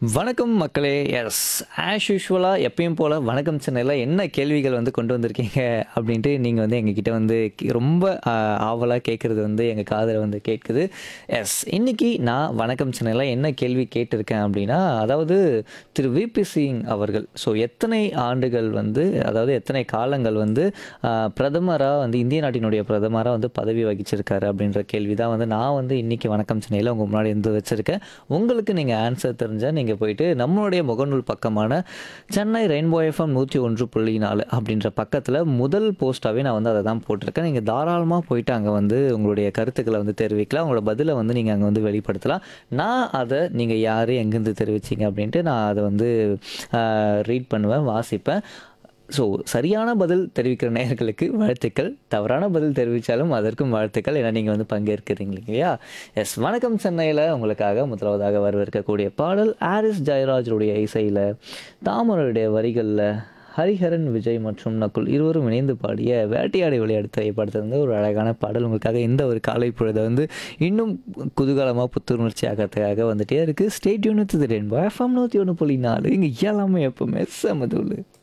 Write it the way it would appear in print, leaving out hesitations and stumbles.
வணக்கம் மக்களே. S, as யூஷுவலாக எப்பயும் போல் வணக்கம் சென்னையில் என்ன கேள்விகள் வந்து கொண்டு வந்திருக்கீங்க அப்படின்ட்டு நீங்கள் வந்து எங்ககிட்ட வந்து ரொம்ப ஆவலாக கேட்குறது வந்து எங்கள் காதில் வந்து கேட்குது. எஸ், இன்னைக்கு நான் வணக்கம் சென்னையில் என்ன கேள்வி கேட்டிருக்கேன் அப்படின்னா, அதாவது திரு விபி சிங் அவர்கள் எத்தனை ஆண்டுகள் வந்து, அதாவது எத்தனை காலங்கள் வந்து பிரதமராக வந்து இந்திய நாட்டினுடைய பிரதமராக வந்து பதவி வகிச்சிருக்காரு அப்படின்ற கேள்வி தான் வந்து நான் வந்து இன்னைக்கு வணக்கம் சென்னையில் உங்கள் முன்னாடி இருந்து வச்சுருக்கேன். உங்களுக்கு நீங்கள் ஆன்சர் தெரிஞ்சால் நீங்கள் போயிட்டு நம்மளுடைய முகநூல் பக்கமான சென்னை ரெயின்போ எஃப்எம் 101.4 அப்படின்ற பக்கத்தில் முதல் போஸ்ட்டாகவே நான் வந்து அதை தான் போட்டிருக்கேன். நீங்கள் தாராளமாக போயிட்டு அங்கே வந்து உங்களுடைய கருத்துக்களை வந்து தெரிவிக்கலாம். உங்களோட பதிலை வந்து நீங்கள் அங்கே வந்து வெளிப்படுத்தலாம். நான் அதை நீங்கள் யார் எங்கேருந்து தெரிவிச்சிங்க அப்படின்ட்டு நான் அதை வந்து ரீட் பண்ணுவேன், வாசிப்பேன். ஸோ சரியான பதில் தெரிவிக்கிற நேயர்களுக்கு வாழ்த்துக்கள், தவறான பதில் தெரிவித்தாலும் அதற்கும் வாழ்த்துக்கள். ஏன்னா நீங்கள் வந்து பங்கேற்கிறீங்க இல்லையா? எஸ், வணக்கம் சென்னையில் உங்களுக்காக முதலாவதாக வரவிருக்கக்கூடிய பாடல் ஆரிஸ் ஜெயராஜுடைய இசையில், தாமரையுடைய வரிகளில் ஹரிஹரன், விஜய் மற்றும் நகுல் இருவரும் இணைந்து பாடிய வேட்டையாடி விளையாடு திரைப்படத்திலிருந்து ஒரு அழகான பாடல் உங்களுக்காக இந்த ஒரு காலை பொழுதை வந்து இன்னும் குதூகலமாக புத்துணர்ச்சி ஆகிறதுக்காக வந்துட்டே இருக்குது. Stay tune with rainbow FM 101.4. இங்கே எல்லாமே எப்பவுமே செமதுள்ளு.